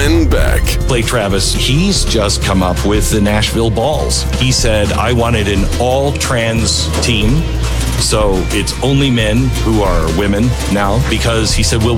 Glenn Beck. Blake Travis, he's just come up with the Nashville Balls. He said, I wanted an all-trans team, so it's only men who are women now, because he said, we'll